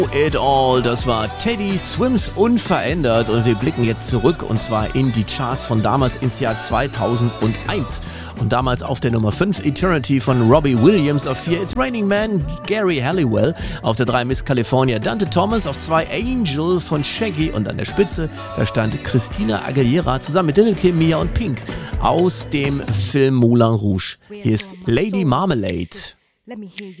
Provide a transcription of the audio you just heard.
It All, das war Teddy Swims Unverändert und wir blicken jetzt zurück und zwar in die Charts von damals ins Jahr 2001 und damals auf der Nummer 5 Eternity von Robbie Williams, auf 4 It's Raining Man, Gary Halliwell, auf der 3 Miss California, Dante Thomas, auf 2 Angel von Shaggy und an der Spitze, da stand Christina Aguilera zusammen mit Lil' Kim, Mia und Pink aus dem Film Moulin Rouge. Hier ist Lady Marmalade. Let me hear